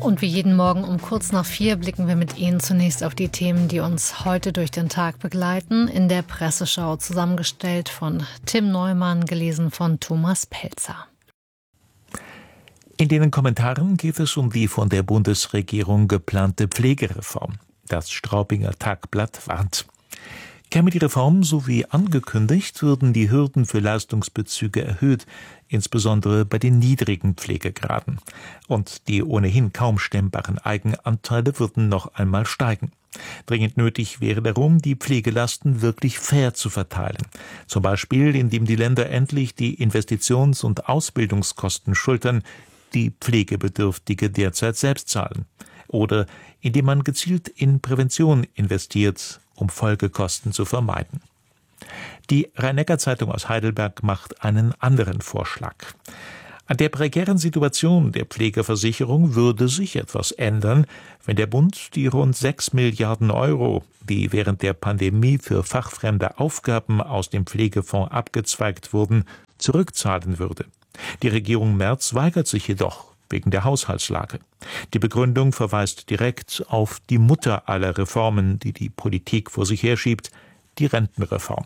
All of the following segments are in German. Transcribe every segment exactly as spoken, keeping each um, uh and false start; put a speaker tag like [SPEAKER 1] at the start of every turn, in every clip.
[SPEAKER 1] Und wie jeden Morgen um kurz nach vier blicken wir mit Ihnen zunächst auf die Themen, die uns heute durch den Tag begleiten. In der Presseschau zusammengestellt von Tim Neumann, gelesen von Thomas Pelzer.
[SPEAKER 2] In den Kommentaren geht es um die von der Bundesregierung geplante Pflegereform. Das Straubinger Tagblatt warnt. Käme die Reform so wie angekündigt, würden die Hürden für Leistungsbezüge erhöht, insbesondere bei den niedrigen Pflegegraden. Und die ohnehin kaum stemmbaren Eigenanteile würden noch einmal steigen. Dringend nötig wäre darum, die Pflegelasten wirklich fair zu verteilen. Zum Beispiel, indem die Länder endlich die Investitions- und Ausbildungskosten schultern, die Pflegebedürftige derzeit selbst zahlen. Oder indem man gezielt in Prävention investiert, um Folgekosten zu vermeiden. Die Rhein-Neckar-Zeitung aus Heidelberg macht einen anderen Vorschlag. An der prekären Situation der Pflegeversicherung würde sich etwas ändern, wenn der Bund die rund sechs Milliarden Euro, die während der Pandemie für fachfremde Aufgaben aus dem Pflegefonds abgezweigt wurden, zurückzahlen würde. Die Regierung Merz weigert sich jedoch wegen der Haushaltslage. Die Begründung verweist direkt auf die Mutter aller Reformen, die die Politik vor sich herschiebt, die Rentenreform.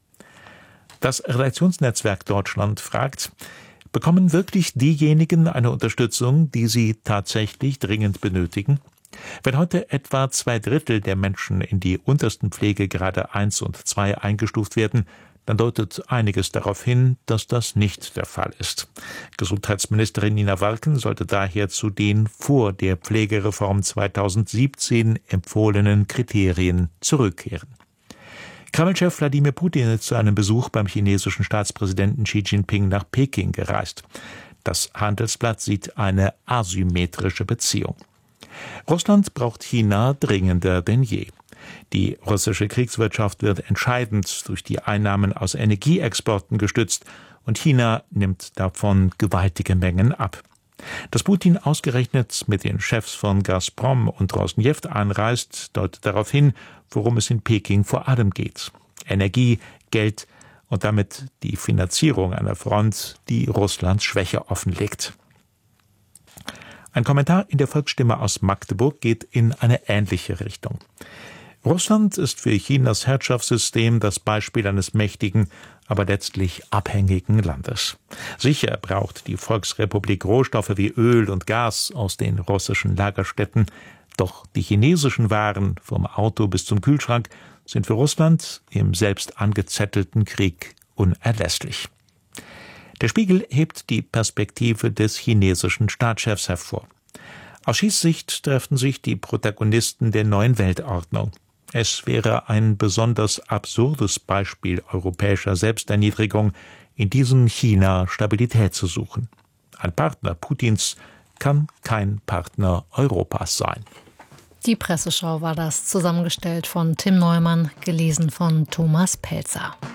[SPEAKER 2] Das Redaktionsnetzwerk Deutschland fragt, bekommen wirklich diejenigen eine Unterstützung, die sie tatsächlich dringend benötigen? Wenn heute etwa zwei Drittel der Menschen in die untersten Pflegegrade eins und zwei eingestuft werden, dann deutet einiges darauf hin, dass das nicht der Fall ist. Gesundheitsministerin Nina Walken sollte daher zu den vor der Pflegereform zweitausendsiebzehn empfohlenen Kriterien zurückkehren. Kreml-Chef Wladimir Putin ist zu einem Besuch beim chinesischen Staatspräsidenten Xi Jinping nach Peking gereist. Das Handelsblatt sieht eine asymmetrische Beziehung. Russland braucht China dringender denn je. Die russische Kriegswirtschaft wird entscheidend durch die Einnahmen aus Energieexporten gestützt und China nimmt davon gewaltige Mengen ab. Dass Putin ausgerechnet mit den Chefs von Gazprom und Rosneft anreist, deutet darauf hin, worum es in Peking vor allem geht. Energie, Geld und damit die Finanzierung einer Front, die Russlands Schwäche offenlegt. Ein Kommentar in der Volksstimme aus Magdeburg geht in eine ähnliche Richtung. Russland ist für Chinas Herrschaftssystem das Beispiel eines mächtigen, aber letztlich abhängigen Landes. Sicher braucht die Volksrepublik Rohstoffe wie Öl und Gas aus den russischen Lagerstätten, doch die chinesischen Waren, vom Auto bis zum Kühlschrank, sind für Russland im selbst angezettelten Krieg unerlässlich. Der Spiegel hebt die Perspektive des chinesischen Staatschefs hervor. Aus Xis Sicht treffen sich die Protagonisten der neuen Weltordnung. Es wäre ein besonders absurdes Beispiel europäischer Selbsterniedrigung, in diesem China Stabilität zu suchen. Ein Partner Putins kann kein Partner Europas sein.
[SPEAKER 1] Die Presseschau war das, zusammengestellt von Tim Neumann, gelesen von Thomas Pelzer.